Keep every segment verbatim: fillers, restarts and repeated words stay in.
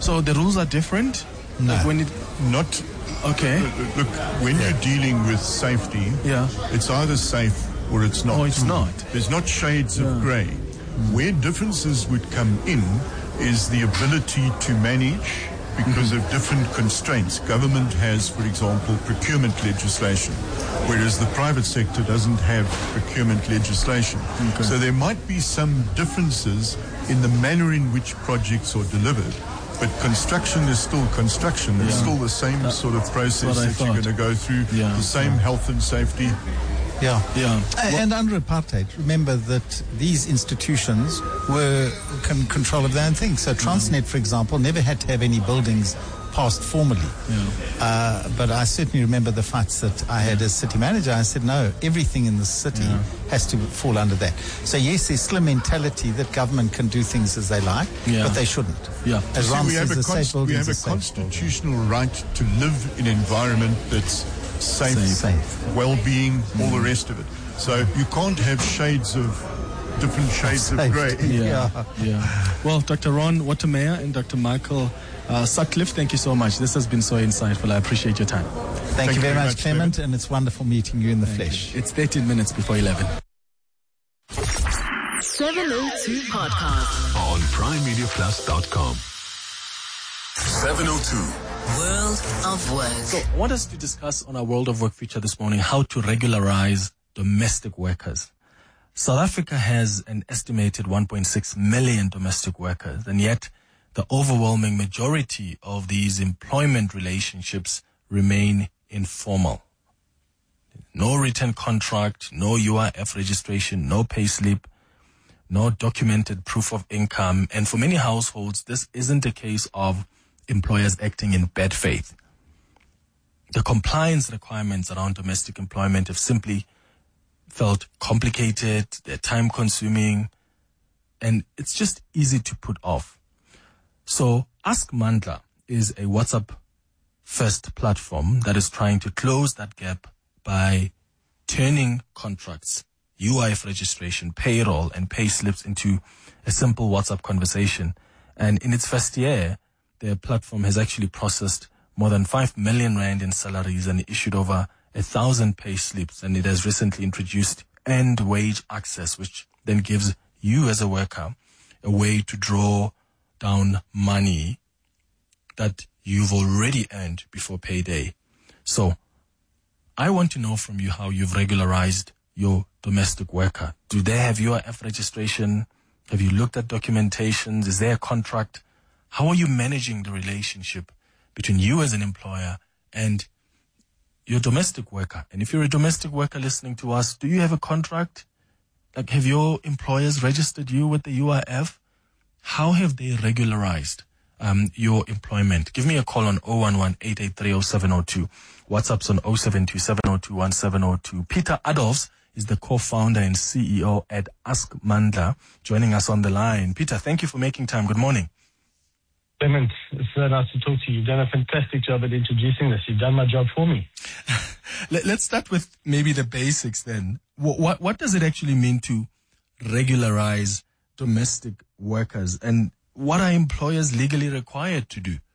So the rules are different? No. Like when it, Not. okay. Look, when you're dealing with safety, Yeah. it's either safe or it's not. Oh, it's not. There's not shades Yeah. of grey. Where differences would come in is the ability to manage because of different constraints. Government has, for example, procurement legislation, whereas the private sector doesn't have procurement legislation. Okay. So there might be some differences in the manner in which projects are delivered. But construction is still construction. It's Yeah. still the same That- sort of process what I that you're thought. going to go through, Yeah. the same health and safety. Yeah. Yeah. A- And under apartheid, remember that these institutions were in control of their own things. So Transnet, for example, never had to have any buildings passed formally. Yeah. Uh, but I certainly remember the fights that I had as city manager. I said, no, everything in the city Yeah. has to fall under that. So yes, there's still a mentality that government can do things as they like, Yeah. but they shouldn't. Yeah. As See, Ron we have says, a, a safe const- building we is have a a safe building. constitutional right to live in an environment that's safe, Safe. well-being, all the rest of it. So you can't have shades of different shades of Safe. grey. Yeah. Yeah. Well, Doctor Ron Wattermeyer and Doctor Michael uh, Sutcliffe, thank you so much. This has been so insightful. I appreciate your time. Thank, you very much, Clement, and it's wonderful meeting you in the flesh. It's thirteen minutes before eleven. seven oh two Podcast. On prime media plus dot com. seven oh two. World of Work. So I want us to discuss on our World of Work feature this morning how to regularize domestic workers. South Africa has an estimated one point six million domestic workers, and yet the overwhelming majority of these employment relationships remain informal. No written contract, no U I F registration, no payslip, no documented proof of income. And for many households, this isn't a case of employers acting in bad faith. The compliance requirements around domestic employment have simply felt complicated, they're time consuming, and it's just easy to put off. So Ask Mandla is a WhatsApp first platform that is trying to close that gap by turning contracts, U I F registration, payroll, and pay slips into a simple WhatsApp conversation. And in its first year, the platform has actually processed more than five million rand in salaries and issued over a thousand pay slips. And it has recently introduced end wage access, which then gives you as a worker a way to draw down money that you've already earned before payday. So I want to know from you how you've regularized your domestic worker. Do they have U I F registration? Have you looked at documentations? Is there a contract? How are you managing the relationship between you as an employer and your domestic worker? And if you're a domestic worker listening to us, do you have a contract? Like, have your employers registered you with the U I F? How have they regularized um, your employment? Give me a call on zero one one, eight eight three, zero seven zero two. WhatsApp's on zero seven two, seven zero two, one seven zero two. Peter Adolphs is the co-founder and C E O at Ask Mandla, joining us on the line. Peter, thank you for making time. Good morning. Clement, it's so nice to talk to you. You've done a fantastic job at introducing this. You've done my job for me. Let, let's start with maybe the basics then. What, what, what does it actually mean to regularize domestic workers, and what are employers legally required to do?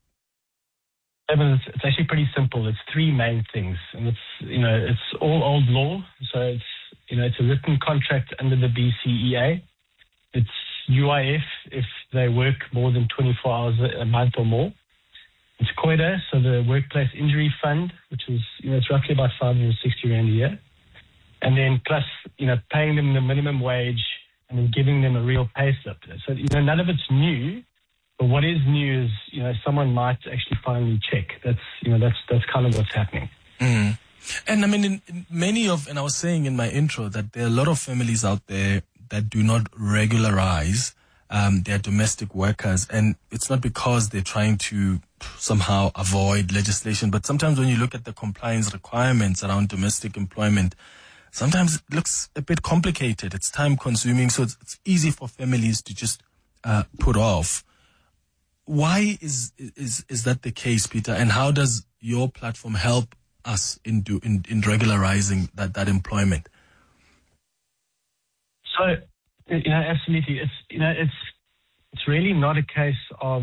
Clement, it's, it's actually pretty simple. It's three main things, and it's, you know, it's all old law. So it's, you know, it's a written contract under the B C E A. It's U I F if they work more than twenty-four hours a month or more. It's C O I D A, so the Workplace Injury Fund, which is, you know, it's roughly about five hundred sixty rand a year. And then plus, you know, paying them the minimum wage and then giving them a real pay slip. So, you know, none of it's new, but what is new is, you know, someone might actually finally check. That's, you know, that's, that's kind of what's happening. Mm. And I mean, in, in many of, and I was saying in my intro that there are a lot of families out there that do not regularize um, their domestic workers. And it's not because they're trying to somehow avoid legislation, but sometimes when you look at the compliance requirements around domestic employment, sometimes it looks a bit complicated. It's time consuming, so it's, it's easy for families to just uh, put off. Why is, is is that the case, Peter? And how does your platform help us in do, in, in regularizing that, that employment? So, you know, absolutely. It's, you know, it's, it's really not a case of